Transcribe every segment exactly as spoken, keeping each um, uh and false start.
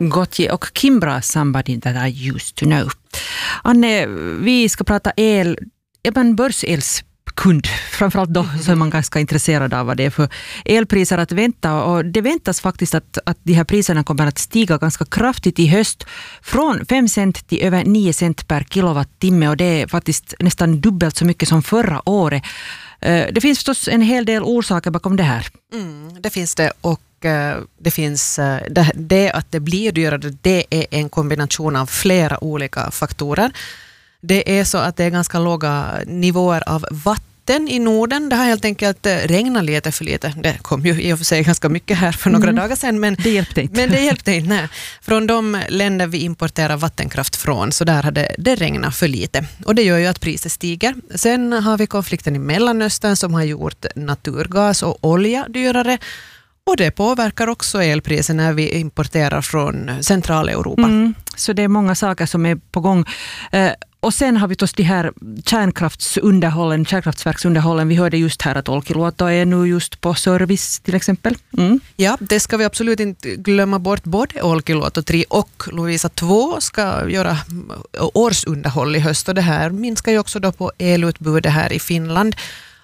Gotye och Kimbra, Somebody That I Used To Know. Anne, vi ska prata el, även börselskund, framförallt då så är man ganska intresserad av vad det är för elpriser att vänta, och det väntas faktiskt att, att de här priserna kommer att stiga ganska kraftigt i höst, från fem cent till över nio cent per kilowattimme, och det är faktiskt nästan dubbelt så mycket som förra året. Det finns förstås en hel del orsaker bakom det här. Mm, det finns det, och det finns det, det att det blir dyrare, det är en kombination av flera olika faktorer. Det är så att det är ganska låga nivåer av vatten i Norden. Det har helt enkelt regnat lite för lite. Det kom ju i och för sig ganska mycket här för några mm. dagar sedan. Men det hjälpte inte. Men det hjälpte inte, nej. Från de länder vi importerar vattenkraft från, så där hade det regnat för lite. Och det gör ju att priset stiger. Sen har vi konflikten i Mellanöstern som har gjort naturgas och olja dyrare. Och det påverkar också elpriser när vi importerar från Centraleuropa. Mm, så det är många saker som är på gång. Eh, och sen har vi förstås de här kärnkraftsunderhållen, kärnkraftverksunderhållen. Vi hörde just här att Olkiluoto är nu just på service till exempel. Mm. Ja, det ska vi absolut inte glömma bort. Både Olkiluoto tre och Lovisa två ska göra årsunderhåll i höst. Och det här minskar ju också då på elutbudet här i Finland.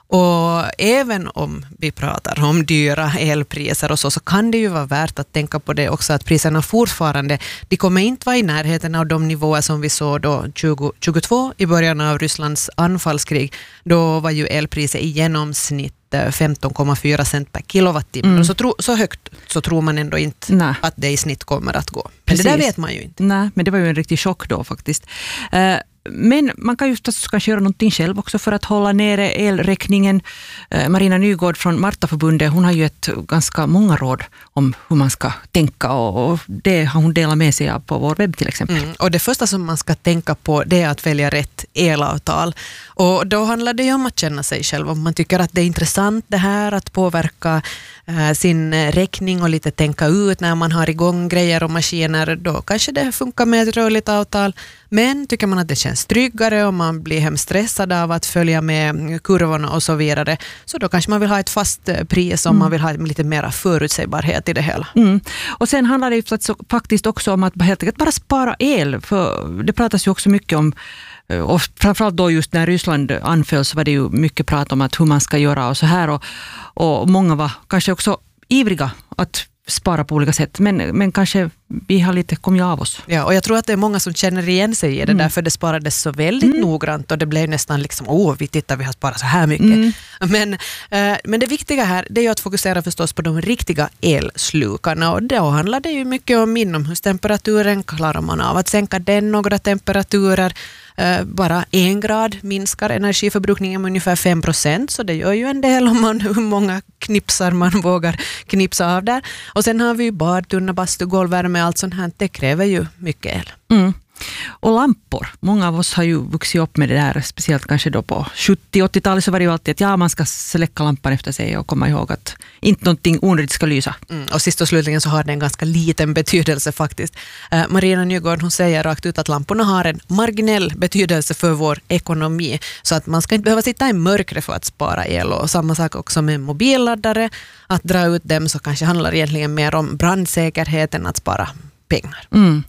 Och även om vi pratar om dyra elpriser och så, så kan det ju vara värt att tänka på det också, att priserna fortfarande, de kommer inte vara i närheten av de nivåer som vi såg då tjugo tjugotvå i början av Rysslands anfallskrig. Då var ju elpriset i genomsnitt femton komma fyra cent per kilowattimme. Mm. Och så, tro, så högt så tror man ändå inte Nej. Att det i snitt kommer att gå. Men Precis. Det där vet man ju inte. Nej, men det var ju en riktig chock då faktiskt. Uh, Men man kan ju kanske göra någonting själv också för att hålla nere elräkningen. Marina Nygård från Martaförbundet, hon har ju ett ganska många råd om hur man ska tänka, och det har hon delat med sig av på vår webb till exempel. Mm, och det första som man ska tänka på, det är att välja rätt elavtal. Och då handlar det ju om att känna sig själv. Om man tycker att det är intressant det här att påverka eh, sin räkning och lite tänka ut när man har igång grejer och maskiner, då kanske det funkar med ett rörligt avtal. Men tycker man att det känns tryggare och man blir hemskt stressad av att följa med kurvorna och så vidare, så då kanske man vill ha ett fast pris om mm. man vill ha lite mer förutsägbarhet i det hela. Mm. Och sen handlar det faktiskt också om att helt enkelt bara spara el, för det pratas ju också mycket om, och framförallt då just när Ryssland anföll så var det ju mycket prat om att hur man ska göra och så här, och, och många var kanske också ivriga att spara på olika sätt, men, men kanske vi har lite kommit av oss. Ja, och jag tror att det är många som känner igen sig i det, mm. därför det sparades så väldigt mm. noggrant, och det blev nästan liksom, åh, vi tittar, vi har sparat så här mycket. Mm. Men, eh, men det viktiga här, det är ju att fokusera förstås på de riktiga elslukarna, och då handlar det ju mycket om inomhustemperaturen. Klarar man av att sänka den några temperaturer? Uh, bara en grad minskar energiförbrukningen med ungefär fem procent, så det gör ju en del om man, hur många knipsar man vågar knipsa av där. Och sen har vi ju bad, tunna, bastu, golvvärme, allt sånt här, det kräver ju mycket el. Mm. Och lampor. Många av oss har ju vuxit upp med det där, speciellt kanske då på sjuttio-åttiotalet så var det ju alltid att ja, man ska släcka lampan efter sig och komma ihåg att inte någonting onödigt ska lysa. Mm, och sist och slutligen så har det en ganska liten betydelse faktiskt. Uh, Marina Nygård, hon säger rakt ut att lamporna har en marginell betydelse för vår ekonomi, så att man ska inte behöva sitta i mörkret för att spara el, och samma sak också med mobilladdare. Att dra ut dem så kanske handlar egentligen mer om brandsäkerheten, att spara pengar. Mm.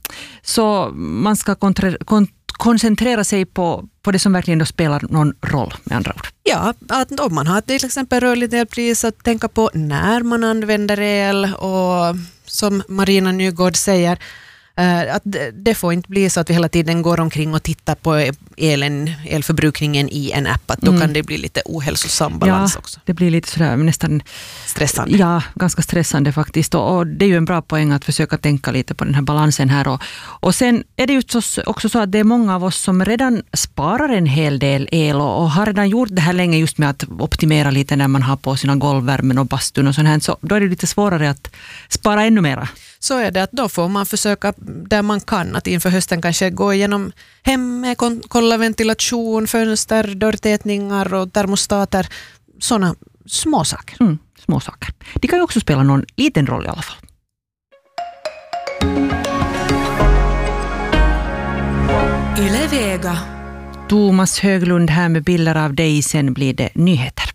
Så man ska kontra- kon- koncentrera sig på, på det som verkligen då spelar någon roll, med andra ord. Ja, att om man har till exempel rörligt elpris, att tänka på när man använder el, och som Marina Nygård säger, att det får inte bli så att vi hela tiden går omkring och tittar på elen, elförbrukningen i en app, att då mm. kan det bli lite ohälsosam balans ja, också. Det blir lite sådär nästan stressande. Ja, ganska stressande faktiskt, och, och det är ju en bra poäng att försöka tänka lite på den här balansen här, och, och sen är det ju också så att det är många av oss som redan sparar en hel del el, och, och har redan gjort det här länge just med att optimera lite när man har på sina golvvärmen och bastun och sånt här, så då är det lite svårare att spara ännu mera. Så är det, att då får man försöka där man kan, att inför hösten kanske gå igenom hemmet, kolla ventilation, fönster, dörrtätningar och termostater, sådana små saker. Mm, små saker. Det kan ju också spela någon liten roll i alla fall. Yle Vega. Thomas Höglund här med bilder av dig, sen blir det nyheter.